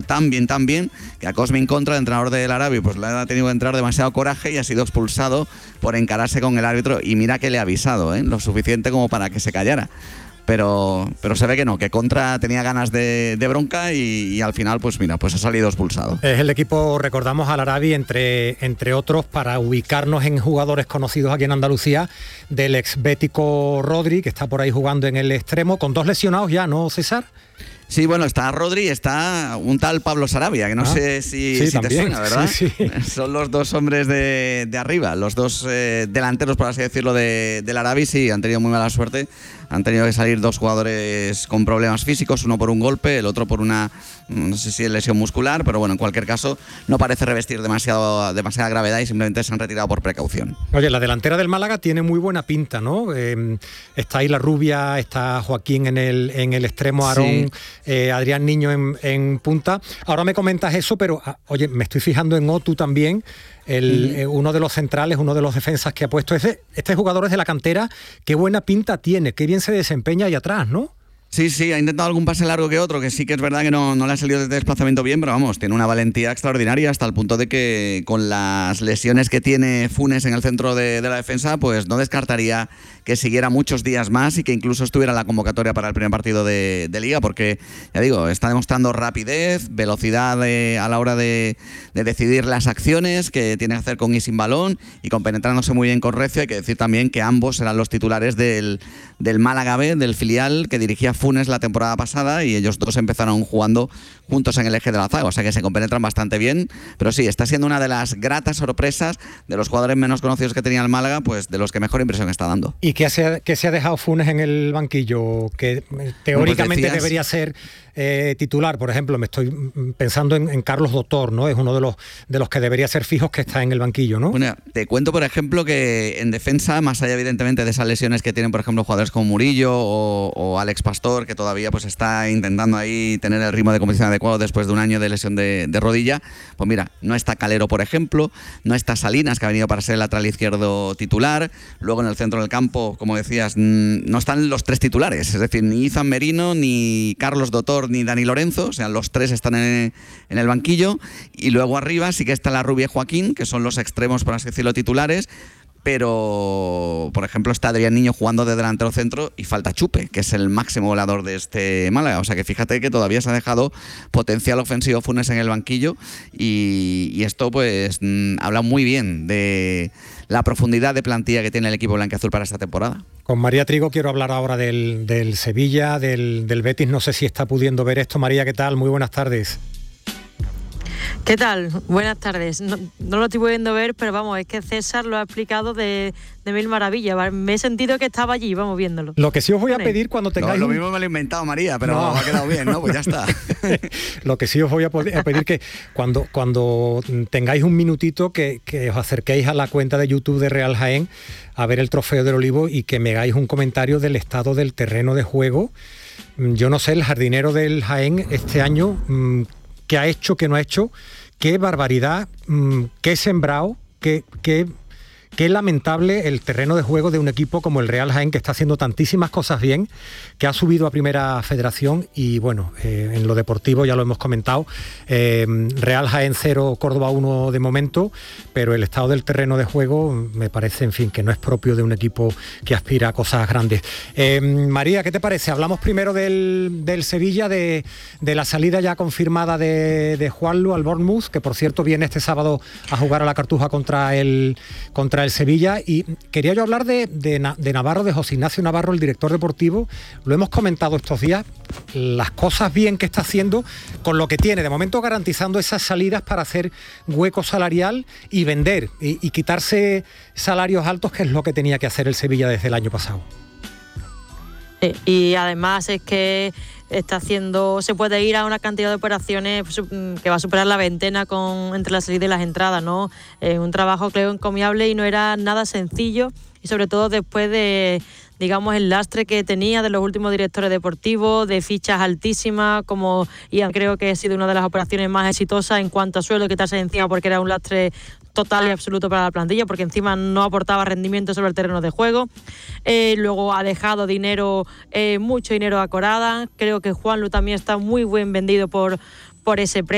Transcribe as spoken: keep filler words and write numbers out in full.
tan bien, tan bien, que a Cosmin Contra, el entrenador del Arabi, pues le ha tenido que entrar demasiado coraje y ha sido expulsado por encararse con el árbitro. Y mira que le ha avisado, ¿eh? Lo suficiente como para que se callara. Pero, pero se ve que no, que Contra tenía ganas de, de bronca y, y al final, pues mira, pues ha salido expulsado. Es el equipo, recordamos, al Arabi, entre, entre otros, para ubicarnos en jugadores conocidos aquí en Andalucía, del ex bético Rodri, que está por ahí jugando en el extremo, con dos lesionados ya, ¿no, César? Sí, bueno, está Rodri y está un tal Pablo Sarabia, que no ah, sé si, sí, si te suena, ¿verdad? Sí, sí. Son los dos hombres de, de arriba, los dos eh, delanteros, por así decirlo, de, del Arabi. Sí, han tenido muy mala suerte. Han tenido que salir dos jugadores con problemas físicos, uno por un golpe, el otro por una, no sé si es lesión muscular, pero bueno, en cualquier caso no parece revestir demasiado, demasiada gravedad y simplemente se han retirado por precaución. Oye, la delantera del Málaga tiene muy buena pinta, ¿no? Eh, está ahí la Rubia, está Joaquín en el, en el extremo, Aarón, sí. eh, Adrián Niño en, en punta. Ahora me comentas eso, pero ah, oye, me estoy fijando en Otu también. El, uh-huh. eh, uno de los centrales, uno de los defensas que ha puesto. Este, este jugador es de la cantera, qué buena pinta tiene, qué bien se desempeña ahí atrás, ¿no? Sí, sí, ha intentado algún pase largo que otro, que sí que es verdad que no, no le ha salido de desplazamiento bien, pero vamos, tiene una valentía extraordinaria hasta el punto de que con las lesiones que tiene Funes en el centro de, de la defensa, pues no descartaría que siguiera muchos días más y que incluso estuviera en la convocatoria para el primer partido de, de Liga, porque, ya digo, está demostrando rapidez, velocidad de, a la hora de, de decidir las acciones que tiene que hacer con y sin balón y compenetrándose muy bien con Recio. Hay que decir también que ambos eran los titulares del, del Málaga B, del filial que dirigía Funes la temporada pasada, y ellos dos empezaron jugando juntos en el eje de la zaga, o sea que se compenetran bastante bien, pero sí, está siendo una de las gratas sorpresas de los jugadores menos conocidos que tenía el Málaga, pues de los que mejor impresión está dando. ¿Y qué se, qué se ha dejado Funes en el banquillo? Que teóricamente pues decías, debería ser eh, titular, por ejemplo, me estoy pensando en, en Carlos Dotor, ¿no? Es uno de los, de los que debería ser fijos que está en el banquillo, ¿no? Bueno, te cuento, por ejemplo, que en defensa, más allá evidentemente de esas lesiones que tienen, por ejemplo, jugadores como Murillo o, o Alex Pastor, que todavía pues está intentando ahí tener el ritmo de competición adecuado después de un año de lesión de, de rodilla, pues mira, no está Calero, por ejemplo, no está Salinas, que ha venido para ser el lateral izquierdo titular, luego en el centro del campo, como decías, no están los tres titulares, es decir, ni Izan Merino, ni Carlos Dotor, ni Dani Lorenzo, o sea, los tres están en, en el banquillo, y luego arriba sí que está la Rubia y Joaquín, que son los extremos, por así decirlo, titulares, pero, por ejemplo, está Adrián Niño jugando de delantero centro y falta Chupe, que es el máximo goleador de este Málaga. O sea que fíjate que todavía se ha dejado potencial ofensivo Funes en el banquillo y, y esto pues mmm, habla muy bien de la profundidad de plantilla que tiene el equipo blanquiazul para esta temporada. Con María Trigo quiero hablar ahora del, del Sevilla, del, del Betis. No sé si está pudiendo ver esto. María, ¿qué tal? Muy buenas tardes. ¿Qué tal? Buenas tardes. No, no lo estoy pudiendo ver, pero vamos, es que César lo ha explicado de, de mil maravillas. Me he sentido que estaba allí, vamos viéndolo. Lo que sí os voy a pedir cuando tengáis... No, lo un... mismo me lo he inventado, María, pero no. Me ha quedado bien, ¿no? Pues ya está. Lo que sí os voy a, poder, a pedir que cuando, cuando tengáis un minutito que, que os acerquéis a la cuenta de YouTube de Real Jaén a ver el Trofeo del Olivo y que me hagáis un comentario del estado del terreno de juego. Yo no sé, el jardinero del Jaén este año... qué ha hecho, qué no ha hecho, qué barbaridad, mmm, qué sembrado, qué, qué, qué lamentable el terreno de juego de un equipo como el Real Jaén, que está haciendo tantísimas cosas bien, que ha subido a Primera Federación y bueno, eh, en lo deportivo ya lo hemos comentado, eh, Real Jaén cero, Córdoba uno de momento, pero el estado del terreno de juego me parece, en fin, que no es propio de un equipo que aspira a cosas grandes. Eh, María, ¿qué te parece? Hablamos primero del, del Sevilla, de, de la salida ya confirmada de, de Juanlu al Bournemouth, que por cierto viene este sábado a jugar a la Cartuja contra el, contra el Sevilla, y quería yo hablar de, de, de Navarro, de José Ignacio Navarro, el director deportivo. Lo hemos comentado estos días, las cosas bien que está haciendo con lo que tiene, de momento garantizando esas salidas para hacer hueco salarial y vender y, y quitarse salarios altos, que es lo que tenía que hacer el Sevilla desde el año pasado. Sí, y además es que está haciendo, se puede ir a una cantidad de operaciones que va a superar la veintena con entre la salida y las entradas, ¿no? Es un trabajo, creo, encomiable y no era nada sencillo, y sobre todo después de, digamos, el lastre que tenía de los últimos directores deportivos, de fichas altísimas, como Ian, creo que ha sido una de las operaciones más exitosas en cuanto a sueldo, quitarse de encima porque era un lastre total y absoluto para la plantilla, porque encima no aportaba rendimiento sobre el terreno de juego. Eh, luego ha dejado dinero, eh, mucho dinero a Corada. Creo que Juanlu también está muy bien vendido por, por ese precio.